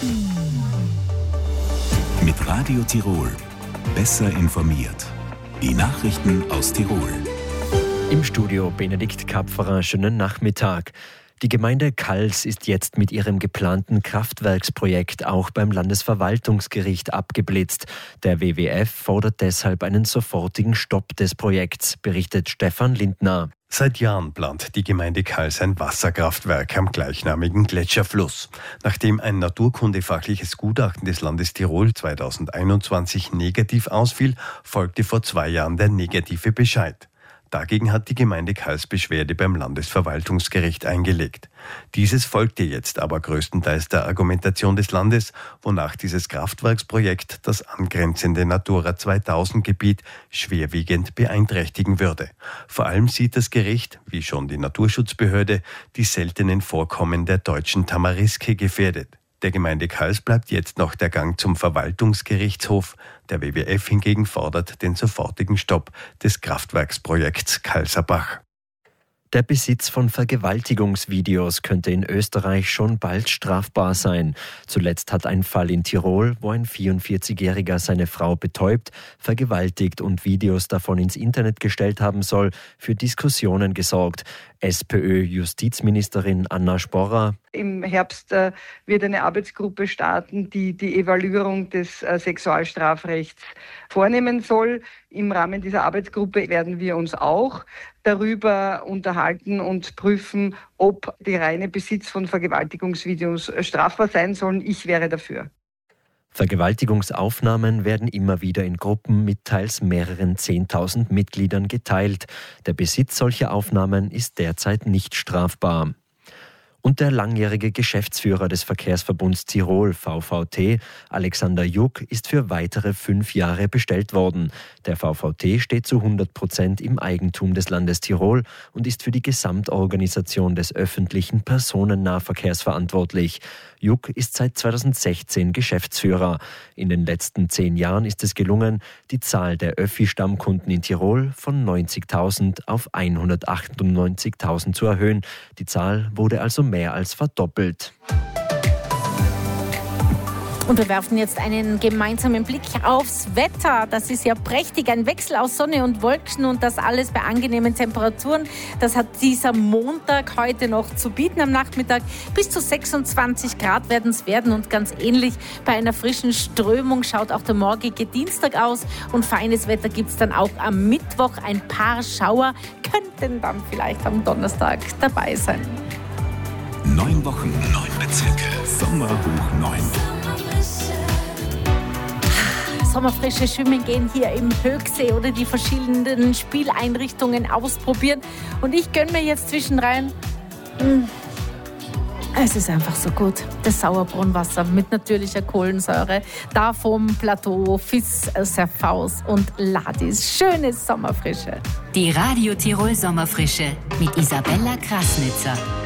Mit Radio Tirol. Besser informiert. Die Nachrichten aus Tirol. Im Studio Benedikt Kapferer, schönen Nachmittag. Die Gemeinde Kals ist jetzt mit ihrem geplanten Kraftwerksprojekt auch beim Landesverwaltungsgericht abgeblitzt. Der WWF fordert deshalb einen sofortigen Stopp des Projekts, berichtet Stefan Lindner. Seit Jahren plant die Gemeinde Kals ein Wasserkraftwerk am gleichnamigen Gletscherfluss. Nachdem ein naturkundefachliches Gutachten des Landes Tirol 2021 negativ ausfiel, folgte vor 2 Jahren der negative Bescheid. Dagegen hat die Gemeinde Kals Beschwerde beim Landesverwaltungsgericht eingelegt. Dieses folgte jetzt aber größtenteils der Argumentation des Landes, wonach dieses Kraftwerksprojekt das angrenzende Natura 2000-Gebiet schwerwiegend beeinträchtigen würde. Vor allem sieht das Gericht, wie schon die Naturschutzbehörde, die seltenen Vorkommen der deutschen Tamariske gefährdet. Der Gemeinde Kals bleibt jetzt noch der Gang zum Verwaltungsgerichtshof. Der WWF hingegen fordert den sofortigen Stopp des Kraftwerksprojekts Kalserbach. Der Besitz von Vergewaltigungsvideos könnte in Österreich schon bald strafbar sein. Zuletzt hat ein Fall in Tirol, wo ein 44-Jähriger seine Frau betäubt, vergewaltigt und Videos davon ins Internet gestellt haben soll, für Diskussionen gesorgt. SPÖ-Justizministerin Anna Sporrer: Im Herbst wird eine Arbeitsgruppe starten, die die Evaluierung des Sexualstrafrechts vornehmen soll. Im Rahmen dieser Arbeitsgruppe werden wir uns auch darüber unterhalten und prüfen, ob der reine Besitz von Vergewaltigungsvideos strafbar sein sollen. Ich wäre dafür. Vergewaltigungsaufnahmen werden immer wieder in Gruppen mit teils mehreren 10.000 Mitgliedern geteilt. Der Besitz solcher Aufnahmen ist derzeit nicht strafbar. Und der langjährige Geschäftsführer des Verkehrsverbunds Tirol, VVT, Alexander Juck, ist für weitere 5 Jahre bestellt worden. Der VVT steht zu 100% im Eigentum des Landes Tirol und ist für die Gesamtorganisation des öffentlichen Personennahverkehrs verantwortlich. Juck ist seit 2016 Geschäftsführer. In den letzten 10 Jahren ist es gelungen, die Zahl der Öffi-Stammkunden in Tirol von 90.000 auf 198.000 zu erhöhen. Die Zahl wurde also mehr als verdoppelt. Und wir werfen jetzt einen gemeinsamen Blick aufs Wetter. Das ist ja prächtig, ein Wechsel aus Sonne und Wolken und das alles bei angenehmen Temperaturen. Das hat dieser Montag heute noch zu bieten am Nachmittag. Bis zu 26 Grad werden es werden und ganz ähnlich bei einer frischen Strömung schaut auch der morgige Dienstag aus. Und feines Wetter gibt es dann auch am Mittwoch. Ein paar Schauer könnten dann vielleicht am Donnerstag dabei sein. 9 Wochen, 9 Bezirke. Sommer hoch 9. Sommerfrische Schwimmen gehen hier im Höchsee oder die verschiedenen Spieleinrichtungen ausprobieren. Und ich gönne mir jetzt zwischenrein. Es ist einfach so gut. Das Sauerbrunnenwasser mit natürlicher Kohlensäure. Da vom Plateau, Fiss, Serfaus und Ladis. Schöne Sommerfrische. Die Radio Tirol Sommerfrische mit Isabella Krasnitzer.